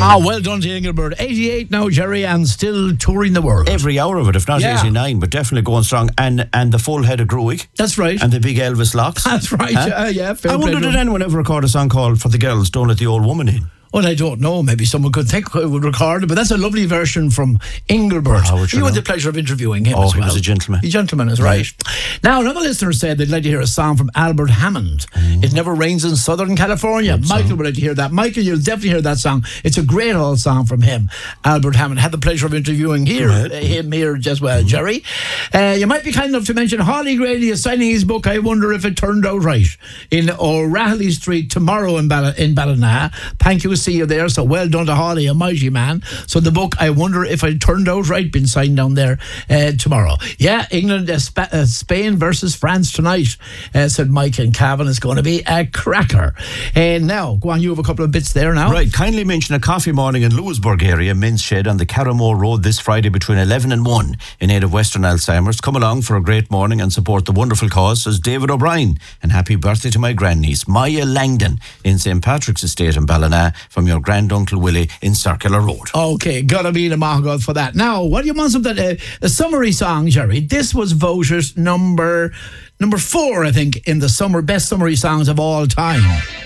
Well done to Engelbert. 88 now, Jerry, and still touring the world. Every hour of it, if not 89, but definitely going strong. And the full head of Gruig. That's right. And the big Elvis locks. That's right. Fair I wonder, play. did anyone ever record a song called For the Girls, Don't Let the Old Woman In? Well, I don't know. Maybe someone could think would record it, but that's a lovely version from Engelbert. You had the pleasure of interviewing him as well. He was a gentleman. A gentleman is right. Now, another listener said they'd like to hear a song from Albert Hammond. It Never Rains in Southern California. Michael would like to hear that. Michael, you'll definitely hear that song. It's a great old song from him. Albert Hammond. Had the pleasure of interviewing him here as well, Jerry. You might be kind enough to mention Holly Grady is signing his book, I Wonder If It Turned Out Right, in O'Reilly Street tomorrow in Ballina. Thank you. See you there. So well done to Holly, a mighty man. So the book, I Wonder If It Turned Out Right, been signed down there tomorrow. Yeah, England, Spain versus France tonight, said Mike and Cavan. Is going to be a cracker. Now, go on, you have a couple of bits there now. Right, kindly mention a coffee morning in Lewisburg area, Men's Shed on the Carramore Road this Friday between 11 and 1 in aid of Western Alzheimer's. Come along for a great morning and support the wonderful cause, says David O'Brien. And happy birthday to my grandniece, Maya Langdon, in St. Patrick's Estate in Ballina, from your granduncle Willie in Circular Road. Okay, gotta be the mahogany for that. Now, what do you want something? A summary song, Jerry. This was voted number 4, I think, in the best summary songs of all time.